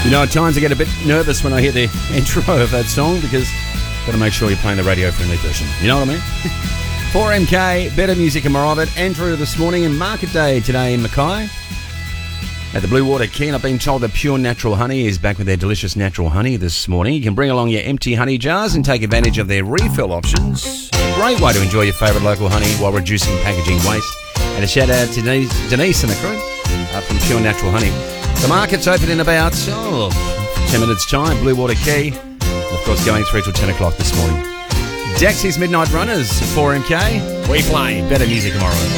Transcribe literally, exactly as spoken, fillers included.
You know, at times I get a bit nervous when I hear the intro of that song because I've got to make sure you're playing the radio-friendly version. You know what I mean? four M K, Better Music and more of it. Andrew this morning and Market Day today in Mackay. At the Blue Water Key, I've been told that Pure Natural Honey is back with their delicious natural honey this morning. You can bring along your empty honey jars and take advantage of their refill options. A great way to enjoy your favourite local honey while reducing packaging waste. And a shout out to Denise, Denise and the crew uh, from Pure Natural Honey. The market's open in about oh, ten minutes' time. Blue Water Key, of course, going through till ten o'clock this morning. Dexy's Midnight Runners, four M K. We play better music tomorrow.